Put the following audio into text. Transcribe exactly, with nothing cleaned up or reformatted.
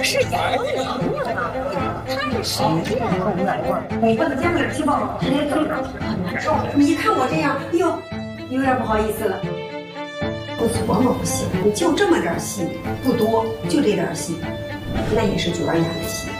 是演员啊，他是谁呀？ 我的家里气泡直接退了，很难受。你一看我这样，哎呦，有点不好意思了。不琢磨不行，你就这么点戏，不多，就这点戏，那也是角儿演的戏。